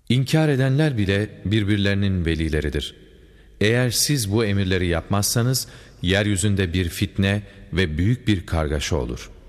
İnkar edenler bile birbirlerinin velileridir. Eğer siz bu emirleri yapmazsanız, yeryüzünde bir fitne ve büyük bir kargaşa olur.